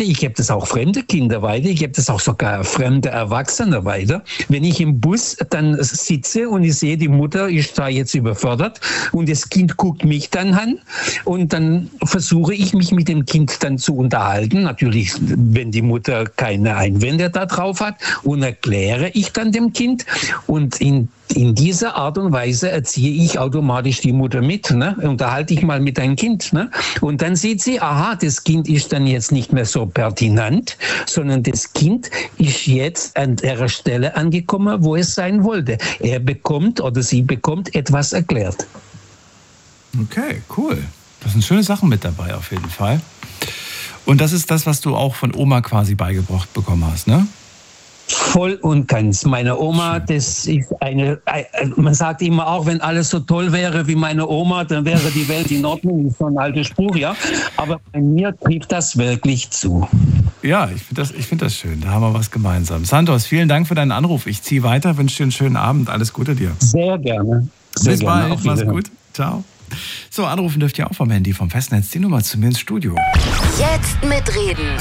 weiter, ich gebe das auch fremde Kinder weiter, ich gebe das auch sogar fremde Erwachsene weiter. Wenn ich im Bus dann sitze und ich sehe, die Mutter ist da jetzt überfordert und das Kind guckt mich dann an und dann versuche ich mich mit dem Kind dann zu unterhalten, natürlich, wenn die Mutter keine Einwände da drauf hat, und erkläre ich dann dem Kind, und in dieser Art und Weise erziehe ich automatisch die Mutter mit, ne? Unterhalte ich mal mit deinem Kind, ne? Und dann sieht sie, aha, das Kind ist dann jetzt nicht mehr so pertinent, sondern das Kind ist jetzt an der Stelle angekommen, wo es sein wollte. Er bekommt oder sie bekommt etwas erklärt. Okay, cool. Das sind schöne Sachen mit dabei auf jeden Fall. Und das ist das, was du auch von Oma quasi beigebracht bekommen hast, ne? Voll und ganz. Meine Oma, das ist man sagt immer auch, wenn alles so toll wäre wie meine Oma, dann wäre die Welt in Ordnung. Das ist so ein alter Spruch, ja. Aber bei mir trifft das wirklich zu. Ja, ich find das schön. Da haben wir was gemeinsam. Santos, vielen Dank für deinen Anruf. Ich ziehe weiter, wünsche dir einen schönen Abend. Alles Gute dir. Sehr gerne. Bis bald. Mach's gut. Ciao. So, anrufen dürft ihr auch vom Handy, vom Festnetz, die Nummer zu mir ins Studio. Jetzt mitreden.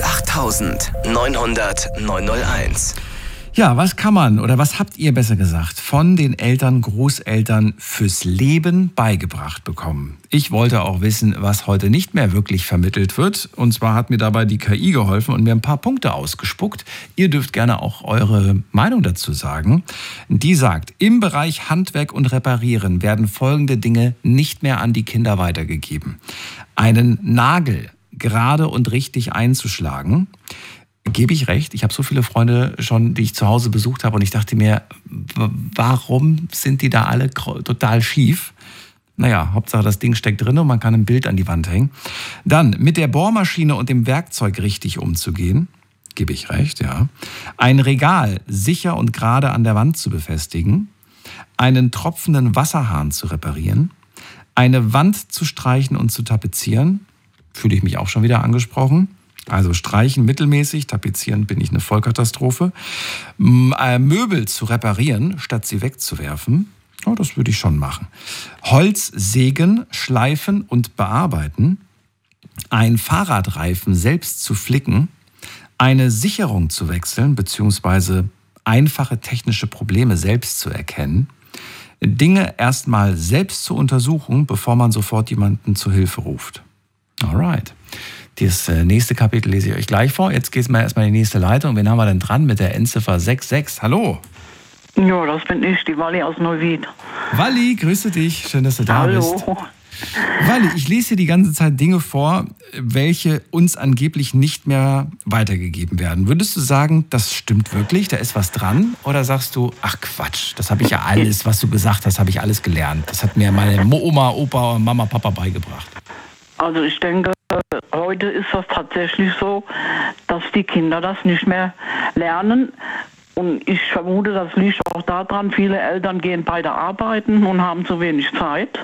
08900 901. Ja, was kann man oder was habt ihr besser gesagt von den Eltern, Großeltern fürs Leben beigebracht bekommen? Ich wollte auch wissen, was heute nicht mehr wirklich vermittelt wird. Und zwar hat mir dabei die KI geholfen und mir ein paar Punkte ausgespuckt. Ihr dürft gerne auch eure Meinung dazu sagen. Die sagt, im Bereich Handwerk und Reparieren werden folgende Dinge nicht mehr an die Kinder weitergegeben. Einen Nagel gerade und richtig einzuschlagen. Gebe ich recht. Ich habe so viele Freunde schon, die ich zu Hause besucht habe, und ich dachte mir, warum sind die da alle total schief? Naja, Hauptsache das Ding steckt drin und man kann ein Bild an die Wand hängen. Dann mit der Bohrmaschine und dem Werkzeug richtig umzugehen. Gebe ich recht, ja. Ein Regal sicher und gerade an der Wand zu befestigen. Einen tropfenden Wasserhahn zu reparieren. Eine Wand zu streichen und zu tapezieren. Fühle ich mich auch schon wieder angesprochen. Also streichen mittelmäßig, tapezieren bin ich eine Vollkatastrophe. Möbel zu reparieren, statt sie wegzuwerfen, oh, das würde ich schon machen. Holz sägen, schleifen und bearbeiten. Ein Fahrradreifen selbst zu flicken. Eine Sicherung zu wechseln, beziehungsweise einfache technische Probleme selbst zu erkennen. Dinge erstmal selbst zu untersuchen, bevor man sofort jemanden zur Hilfe ruft. Alright. Das nächste Kapitel lese ich euch gleich vor. Jetzt geht es mal erstmal in die nächste Leitung. Wen haben wir denn dran mit der Endziffer 66? Hallo. Ja, das bin ich, die Walli aus Neuwied. Walli, grüße dich. Schön, dass du da bist. Walli, ich lese dir die ganze Zeit Dinge vor, welche uns angeblich nicht mehr weitergegeben werden. Würdest du sagen, das stimmt wirklich, da ist was dran? Oder sagst du, ach Quatsch, das habe ich ja alles, was du gesagt hast, habe ich alles gelernt. Das hat mir meine Oma, Opa, Mama, Papa beigebracht. Also ich denke, heute ist das tatsächlich so, dass die Kinder das nicht mehr lernen. Und ich vermute, das liegt auch daran, viele Eltern gehen beide arbeiten und haben zu wenig Zeit.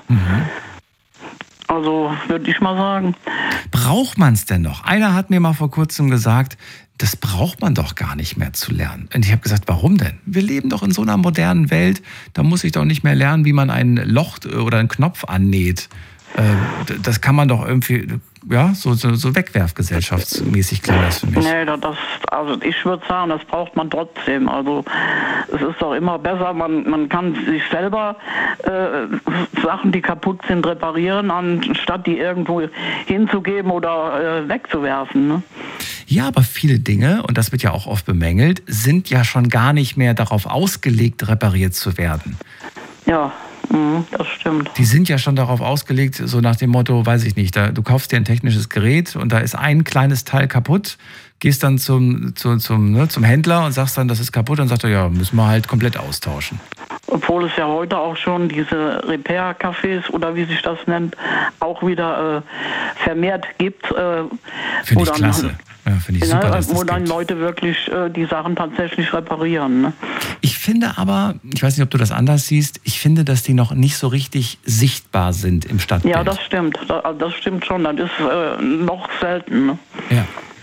Also würde ich mal sagen. Braucht man es denn noch? Einer hat mir mal vor kurzem gesagt, das braucht man doch gar nicht mehr zu lernen. Und ich habe gesagt, warum denn? Wir leben doch in so einer modernen Welt, da muss ich doch nicht mehr lernen, wie man ein Loch oder einen Knopf annäht. Das kann man doch irgendwie, ja, so wegwerfgesellschaftsmäßig klingt das für mich. Nee, also ich würde sagen, das braucht man trotzdem. Also es ist doch immer besser, man kann sich selber Sachen, die kaputt sind, reparieren, anstatt die irgendwo hinzugeben oder wegzuwerfen. Ne? Ja, aber viele Dinge, und das wird ja auch oft bemängelt, sind ja schon gar nicht mehr darauf ausgelegt, repariert zu werden. Ja. Das stimmt. Die sind ja schon darauf ausgelegt, so nach dem Motto, weiß ich nicht, du kaufst dir ein technisches Gerät und da ist ein kleines Teil kaputt, gehst dann zum Händler und sagst dann, das ist kaputt, dann sagt er, ja, müssen wir halt komplett austauschen. Obwohl es ja heute auch schon diese Repair-Cafés oder wie sich das nennt, auch wieder vermehrt gibt. Finde ich klasse. Ja, finde ich super, dass wo das dann gibt. Leute wirklich die Sachen tatsächlich reparieren. Ne? Ich finde aber, ich weiß nicht, ob du das anders siehst, ich finde, dass die noch nicht so richtig sichtbar sind im Stadtbild. Ja, das stimmt. Das stimmt schon. Das ist noch selten. Ne? Ja.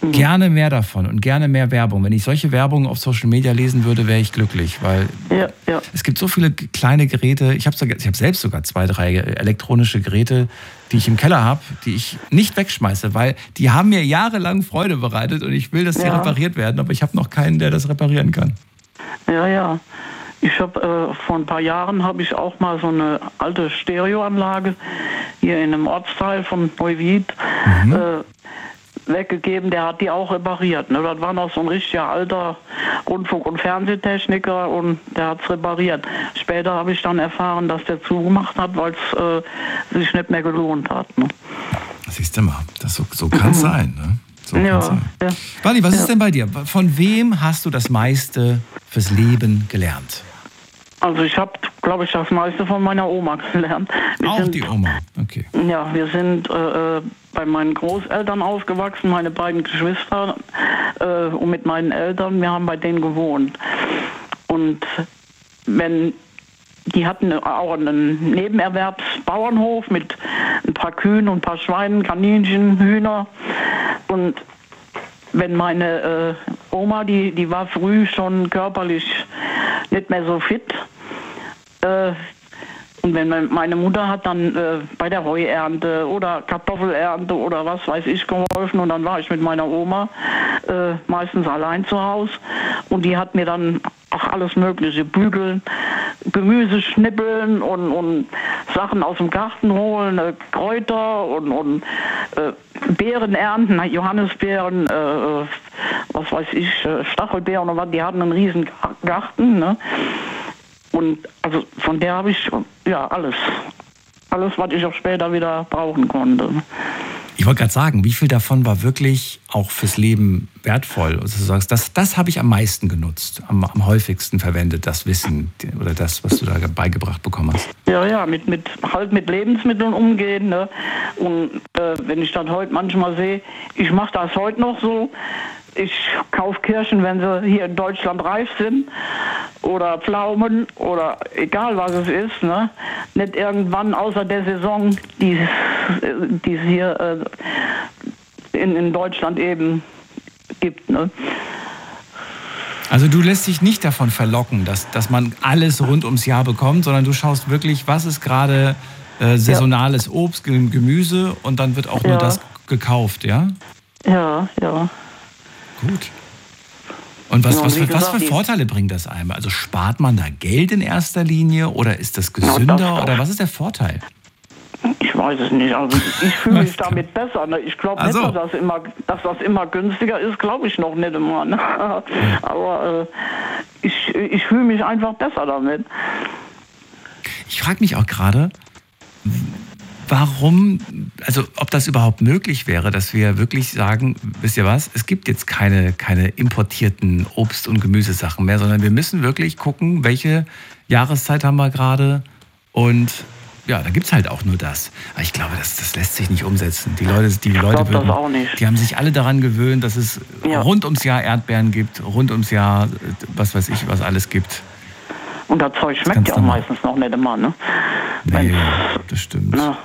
Gerne mehr davon und gerne mehr Werbung. Wenn ich solche Werbung auf Social Media lesen würde, wäre ich glücklich, weil es gibt so viele kleine Geräte. Ich habe selbst sogar 2, 3 elektronische Geräte, die ich im Keller habe, die ich nicht wegschmeiße, weil die haben mir jahrelang Freude bereitet und ich will, dass sie repariert werden, aber ich habe noch keinen, der das reparieren kann. Ja. Ich habe vor ein paar Jahren habe ich auch mal so eine alte Stereoanlage hier in einem Ortsteil von Neuwied weggegeben. Der hat die auch repariert. Ne? Das war noch so ein richtiger alter Rundfunk- und Fernsehtechniker und der hat es repariert. Später habe ich dann erfahren, dass der zugemacht hat, weil es sich nicht mehr gelohnt hat. Ne? Siehst du mal, so kann es sein. Ne? So kann's sein. Ja. Wally, was ist denn bei dir? Von wem hast du das meiste fürs Leben gelernt? Also ich habe, glaube ich, das meiste von meiner Oma gelernt. Die Oma, okay. Ja, wir sind bei meinen Großeltern aufgewachsen, meine beiden Geschwister und mit meinen Eltern, wir haben bei denen gewohnt. Und die hatten auch einen Nebenerwerbsbauernhof mit ein paar Kühen und ein paar Schweinen, Kaninchen, Hühner. Und wenn meine Oma, die war früh schon körperlich nicht mehr so fit. Und wenn meine Mutter hat dann bei der Heuernte oder Kartoffelernte oder was weiß ich geholfen und dann war ich mit meiner Oma meistens allein zu Hause und die hat mir dann auch alles mögliche bügeln, Gemüse schnippeln und Sachen aus dem Garten holen, Kräuter und Beeren ernten, Johannisbeeren, was weiß ich, Stachelbeeren und was, die hatten einen riesen Garten, ne? Und also von der habe ich alles, was ich auch später wieder brauchen konnte. Ich wollte gerade sagen, wie viel davon war wirklich auch fürs Leben wertvoll? Also du sagst, das habe ich am meisten genutzt, am häufigsten verwendet, das Wissen oder das, was du da beigebracht bekommen hast. Ja, mit Lebensmitteln umgehen. Ne? Und wenn ich das heute manchmal sehe, ich mache das heute noch so. Ich kaufe Kirschen, wenn sie hier in Deutschland reif sind oder Pflaumen oder egal was es ist. Ne? Nicht irgendwann außer der Saison, die es hier in Deutschland eben gibt. Ne? Also du lässt dich nicht davon verlocken, dass man alles rund ums Jahr bekommt, sondern du schaust wirklich, was ist gerade saisonales Obst, Gemüse und dann wird auch nur das gekauft, ja? Ja. Gut. Und was für Vorteile bringt das einem? Also spart man da Geld in erster Linie oder ist das gesünder oder was ist der Vorteil? Ich weiß es nicht. Also ich fühle mich damit besser. Ne? Ich glaube nicht, dass das immer günstiger ist, glaube ich noch nicht immer. Ne? Aber ich fühle mich einfach besser damit. Ich frage mich auch gerade, warum, also ob das überhaupt möglich wäre, dass wir wirklich sagen, wisst ihr was, es gibt jetzt keine importierten Obst- und Gemüsesachen mehr, sondern wir müssen wirklich gucken, welche Jahreszeit haben wir gerade und ja, da gibt es halt auch nur das. Aber ich glaube, das lässt sich nicht umsetzen. Die Leute das auch nicht. Die haben sich alle daran gewöhnt, dass es rund ums Jahr Erdbeeren gibt, rund ums Jahr, was weiß ich, was alles gibt. Und das Zeug schmeckt ja auch meistens noch nicht immer, ne? Nee, das stimmt. Na.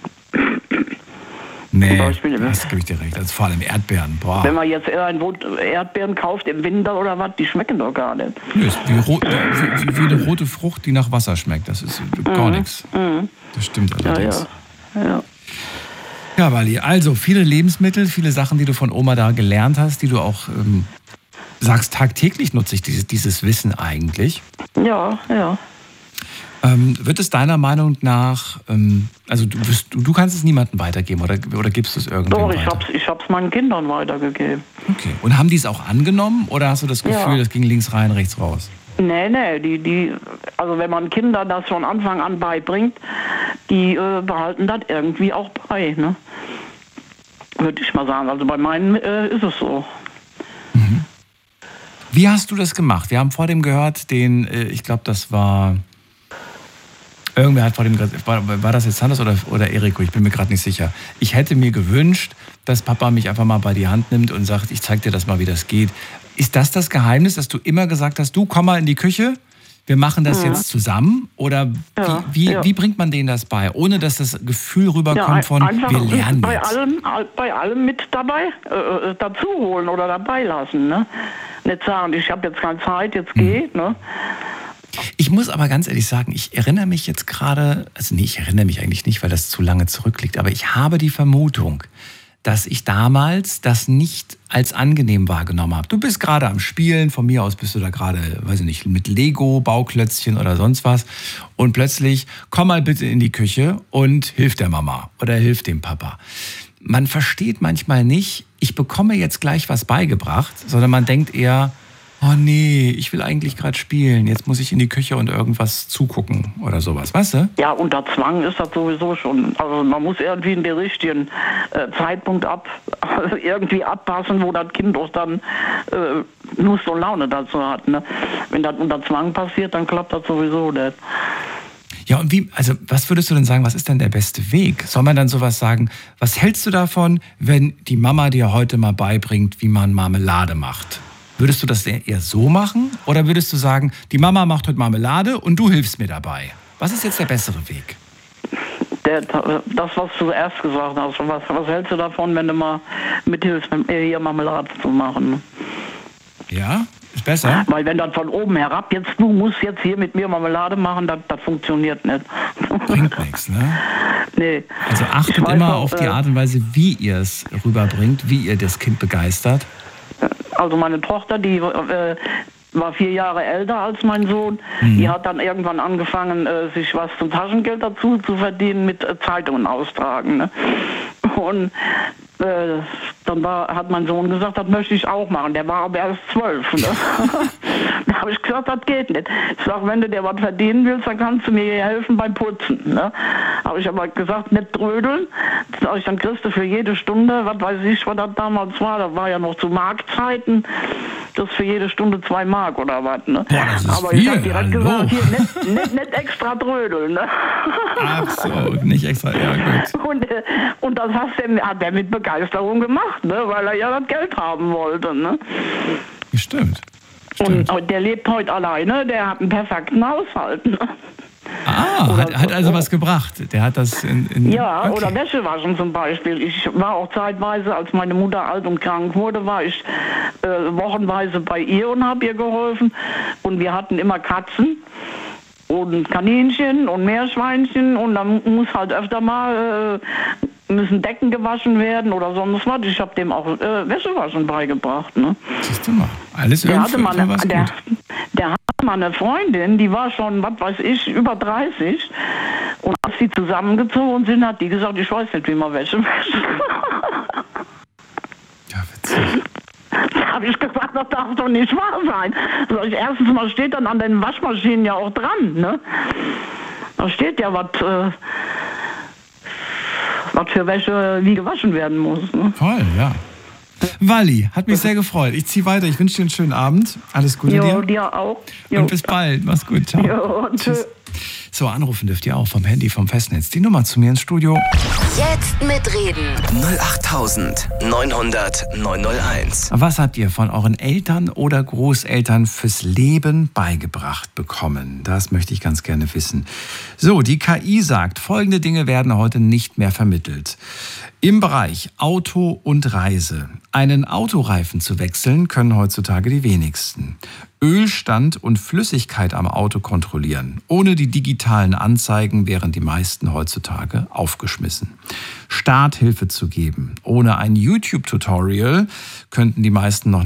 Nee, das gebe ich dir recht. Also vor allem Erdbeeren. Boah. Wenn man jetzt Erdbeeren kauft im Winter oder was, die schmecken doch gar nicht. Nö, ist wie eine rote Frucht, die nach Wasser schmeckt. Das ist gar nichts. Das stimmt allerdings. Ja, Wally, also viele Lebensmittel, viele Sachen, die du von Oma da gelernt hast, die du auch sagst, tagtäglich nutze ich dieses Wissen eigentlich. Ja. Wird es deiner Meinung nach, also du kannst es niemandem weitergeben oder gibst du es irgendwem weiter? Doch, ich hab's meinen Kindern weitergegeben. Okay. Und haben die es auch angenommen oder hast du das Gefühl, das ging links rein, rechts raus? Nee, also wenn man Kindern das von Anfang an beibringt, die behalten das irgendwie auch bei, ne? Würde ich mal sagen. Also bei meinen ist es so. Mhm. Wie hast du das gemacht? Wir haben vor dem gehört, ich glaube, das war... Irgendwer hat vor dem, war das jetzt Sanders oder Eriko? Ich bin mir gerade nicht sicher. Ich hätte mir gewünscht, dass Papa mich einfach mal bei die Hand nimmt und sagt, ich zeig dir das mal, wie das geht. Ist das Geheimnis, dass du immer gesagt hast, du komm mal in die Küche, wir machen das jetzt zusammen? Oder wie bringt man denen das bei, ohne dass das Gefühl rüberkommt von, wir lernen jetzt? Bei allem mit dabei, dazu holen oder dabei lassen. Ne? Nicht sagen, ich habe jetzt keine Zeit, jetzt geht. Ne? Ich muss aber ganz ehrlich sagen, ich erinnere mich jetzt gerade, ich erinnere mich eigentlich nicht, weil das zu lange zurückliegt, aber ich habe die Vermutung, dass ich damals das nicht als angenehm wahrgenommen habe. Du bist gerade am Spielen, von mir aus bist du da gerade, weiß ich nicht, mit Lego, Bauklötzchen oder sonst was und plötzlich, komm mal bitte in die Küche und hilf der Mama oder hilf dem Papa. Man versteht manchmal nicht, ich bekomme jetzt gleich was beigebracht, sondern man denkt eher, oh nee, ich will eigentlich gerade spielen, jetzt muss ich in die Küche und irgendwas zugucken oder sowas, weißt du? Ja, unter Zwang ist das sowieso schon. Also man muss irgendwie in den richtigen Zeitpunkt irgendwie abpassen, wo das Kind auch dann Lust und Laune dazu hat. Ne? Wenn das unter Zwang passiert, dann klappt das sowieso nicht. Ja, und was würdest du denn sagen, was ist denn der beste Weg? Soll man dann sowas sagen, was hältst du davon, wenn die Mama dir heute mal beibringt, wie man Marmelade macht? Würdest du das eher so machen? Oder würdest du sagen, die Mama macht heute Marmelade und du hilfst mir dabei? Was ist jetzt der bessere Weg? Das, was du zuerst gesagt hast, was hältst du davon, wenn du mal mithilfst, mit mir hier Marmelade zu machen? Ja, ist besser. Weil wenn dann von oben herab, du musst jetzt hier mit mir Marmelade machen, das funktioniert nicht. Bringt nichts, ne? Nee. Also achtet immer auf die Art und Weise, wie ihr es rüberbringt, wie ihr das Kind begeistert. Also meine Tochter, die war 4 Jahre älter als mein Sohn. Die hat dann irgendwann angefangen, sich was zum Taschengeld dazu zu verdienen mit Zeitungen austragen. Ne? Und dann hat mein Sohn gesagt, das möchte ich auch machen. Der war aber erst 12. Ne? Da habe ich gesagt, das geht nicht. Ich sage, wenn du dir was verdienen willst, dann kannst du mir hier helfen beim Putzen. Ne? Habe ich aber gesagt, nicht trödeln. Sag ich, dann kriegst du für jede Stunde, was weiß ich, was das damals war, das war ja noch zu Markzeiten, das für jede Stunde 2 Mark oder was. Ne? Boah, das ist aber viel. Ich habe direkt gesagt, hier, nicht extra trödeln. Ne? Ach so, nicht extra, ja gut. Und das hat er mit Begeisterung gemacht, ne? Weil er ja das Geld haben wollte. Ne? Stimmt. Und der lebt heute alleine, der hat einen perfekten Haushalt. Ne? Hat also was gebracht. Der hat das Ja, okay. Oder Wäsche waschen zum Beispiel. Ich war auch zeitweise, als meine Mutter alt und krank wurde, war ich wochenweise bei ihr und habe ihr geholfen. Und wir hatten immer Katzen und Kaninchen und Meerschweinchen und dann muss halt öfter mal müssen Decken gewaschen werden oder sonst was. Ich habe dem auch Wäschewaschen beigebracht. Ne? Siehst du mal, alles der irgendwie hatte was gut. Der hatte mal eine Freundin, die war schon, was weiß ich, über 30 und als sie zusammengezogen sind, hat die gesagt, ich weiß nicht, wie man Wäsche wäscht. Ja, witzig. Da habe ich gesagt, das darf doch nicht wahr sein. Sag ich, erstens mal steht dann an den Waschmaschinen ja auch dran, ne? Da steht ja was für Wäsche wie gewaschen werden muss. Ne? Voll, ja. Walli, hat mich sehr gefreut. Ich ziehe weiter. Ich wünsche dir einen schönen Abend. Alles Gute dir. Dir auch. Jo. Und bis bald. Mach's gut. Ciao. Jo, tschüss. So, anrufen dürft ihr auch vom Handy, vom Festnetz. Die Nummer zu mir ins Studio. Jetzt mitreden. 08900 901. Was habt ihr von euren Eltern oder Großeltern fürs Leben beigebracht bekommen? Das möchte ich ganz gerne wissen. So, die KI sagt, folgende Dinge werden heute nicht mehr vermittelt. Im Bereich Auto und Reise. Einen Autoreifen zu wechseln können heutzutage die wenigsten. Ölstand und Flüssigkeit am Auto kontrollieren. Ohne die digitalen Anzeigen wären die meisten heutzutage aufgeschmissen. Starthilfe zu geben. Ohne ein YouTube-Tutorial könnten die meisten noch